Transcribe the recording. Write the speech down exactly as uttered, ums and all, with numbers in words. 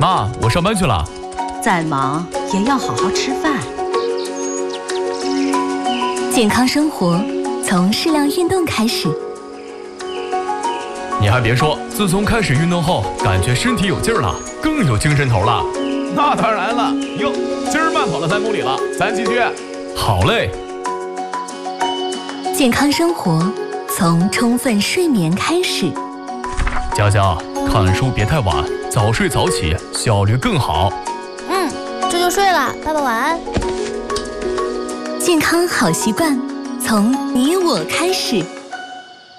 妈，我上班去了。 再忙也要好好吃饭。 健康生活从适量运动开始。 你还别说，自从开始运动后，感觉身体有劲儿了，更有精神头了。 那当然了，哟，今儿慢跑了三公里了，咱继续。 好嘞。 健康生活从充分睡眠开始。 佳佳，看书别太晚，早睡早起，效率更好。 嗯，这就睡了，爸爸晚安。 健康好习惯从你我开始。